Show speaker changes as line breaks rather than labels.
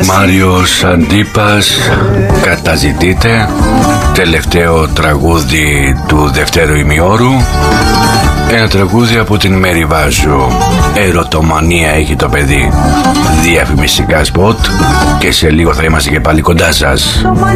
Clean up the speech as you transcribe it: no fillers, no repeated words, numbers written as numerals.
Μάριος Αντίπας, καταζητείτε. Τελευταίο τραγούδι του δευτέρου ημιώρου. Ένα τραγούδι από την Μέρη Βάζου. Ερωτομανία έχει το παιδί. Διαφημιστικά σποτ. Και σε λίγο θα είμαστε και πάλι κοντά σας.